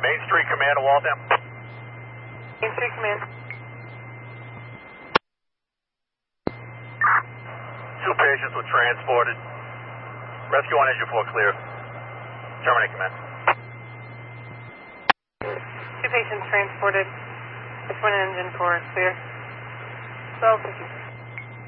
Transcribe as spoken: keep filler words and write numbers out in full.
Main Street Command, Waltham. Main Street Command. Two patients were transported. Rescue on engine four clear. Terminate command. Two patients transported. This one engine four is clear. twelve fifty.